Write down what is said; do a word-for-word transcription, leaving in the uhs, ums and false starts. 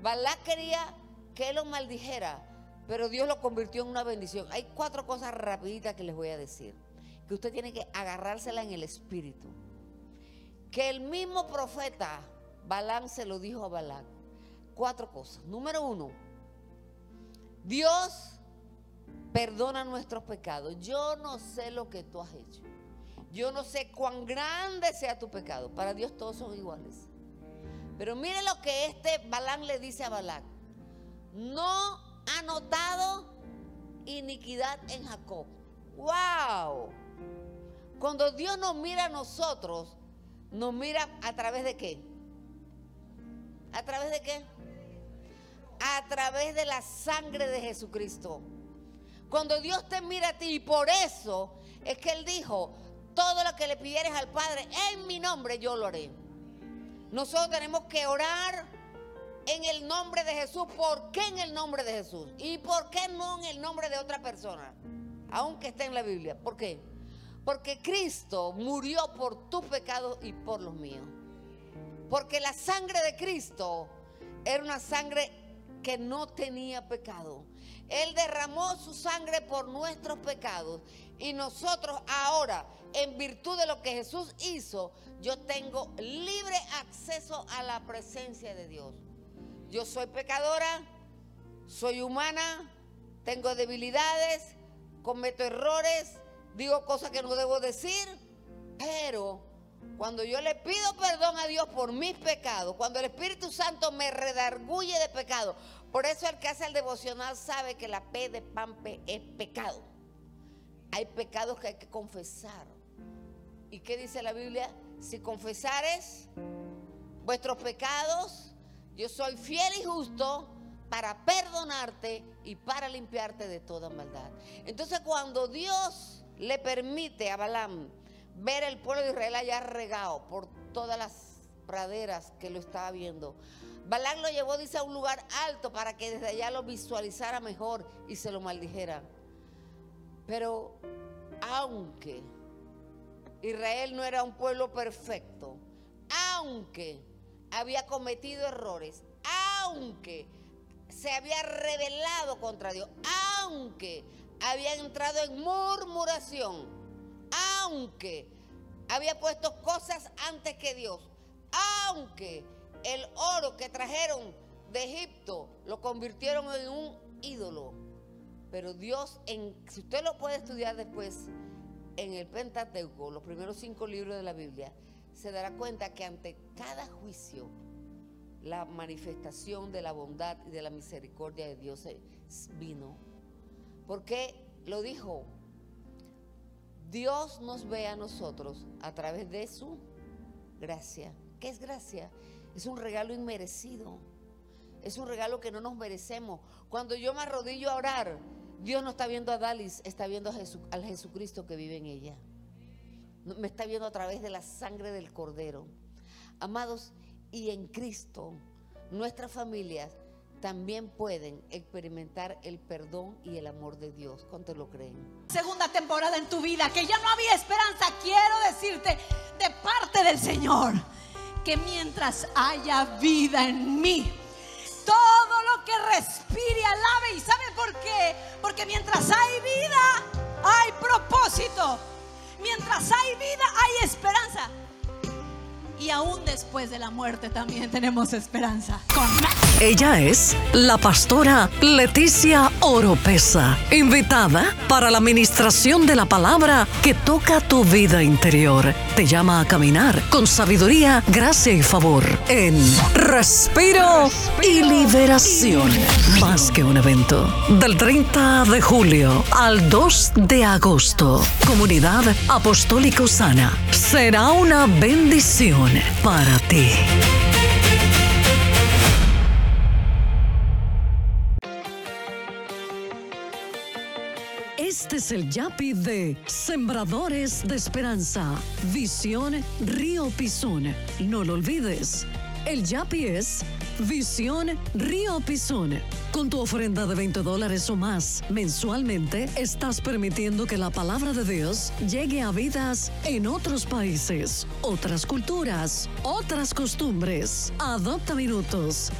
Balac quería que él lo maldijera, pero Dios lo convirtió en una bendición. Hay cuatro cosas rapiditas que les voy a decir, que usted tiene que agarrársela en el espíritu. Que el mismo profeta Balaam se lo dijo a Balac. Cuatro cosas. Número uno, Dios perdona nuestros pecados. Yo no sé lo que tú has hecho. Yo no sé cuán grande sea tu pecado. Para Dios todos son iguales. Pero mire lo que este Balaam le dice a Balac. No ha notado iniquidad en Jacob. ¡Wow! Cuando Dios nos mira a nosotros, nos mira a través de ¿qué? ¿A través de qué? A través de la sangre de Jesucristo. Cuando Dios te mira a ti, y por eso es que Él dijo, todo lo que le pidieres al Padre en mi nombre yo lo haré. Nosotros tenemos que orar en el nombre de Jesús. ¿Por qué en el nombre de Jesús? ¿Y por qué no en el nombre de otra persona? Aunque esté en la Biblia. ¿Por qué? Porque Cristo murió por tus pecados y por los míos. Porque la sangre de Cristo era una sangre que no tenía pecado. Él derramó su sangre por nuestros pecados. Y nosotros ahora, en virtud de lo que Jesús hizo, yo tengo libre acceso a la presencia de Dios. Yo soy pecadora, soy humana, tengo debilidades, cometo errores, digo cosas que no debo decir, pero cuando yo le pido perdón a Dios por mis pecados, cuando el Espíritu Santo me redarguye de pecado, por eso el que hace el devocional sabe que la P de Pampe es pecado. Hay pecados que hay que confesar. ¿Y qué dice la Biblia? Si confesares vuestros pecados, yo soy fiel y justo para perdonarte y para limpiarte de toda maldad. Entonces, cuando Dios le permite a Balaam ver el pueblo de Israel allá regado por todas las praderas que lo estaba viendo, Balaam lo llevó, dice, a un lugar alto para que desde allá lo visualizara mejor y se lo maldijera. Pero aunque Israel no era un pueblo perfecto, aunque había cometido errores, aunque se había rebelado contra Dios, aunque había entrado en murmuración, aunque había puesto cosas antes que Dios, aunque el oro que trajeron de Egipto lo convirtieron en un ídolo, pero Dios, en, si usted lo puede estudiar después en el Pentateuco, los primeros cinco libros de la Biblia, se dará cuenta que ante cada juicio la manifestación de la bondad y de la misericordia de Dios vino. Porque lo dijo, Dios nos ve a nosotros a través de su gracia. ¿Qué es gracia? Es un regalo inmerecido. Es un regalo que no nos merecemos. Cuando yo me arrodillo a orar, Dios no está viendo a Dalis, está viendo a Jesu, al Jesucristo que vive en ella. Me está viendo a través de la sangre del Cordero. Amados, y en Cristo, nuestras familias también pueden experimentar el perdón y el amor de Dios. ¿Cuánto lo creen? Segunda temporada en tu vida, que ya no había esperanza. Quiero decirte de parte del Señor que mientras haya vida en mí, todo lo que respire alabe. ¿Y sabe por qué? Porque mientras hay vida, hay propósito. Mientras hay vida, hay esperanza. Y aún después de la muerte también tenemos esperanza. Ella es la pastora Leticia Oropesa, invitada para la ministración de la palabra que toca tu vida interior. Te llama a caminar con sabiduría, gracia y favor en Respiro y Liberación. Más que un evento. Del treinta de julio al dos de agosto. Comunidad Apostólica Osana. Será una bendición para ti. Este es el Yapi de Sembradores de Esperanza. Visión Río Pisón. No lo olvides. El Yapi es Visión Río Pisón. Con tu ofrenda de veinte dólares o más mensualmente, estás permitiendo que la palabra de Dios llegue a vidas en otros países, otras culturas, otras costumbres. Adopta minutos.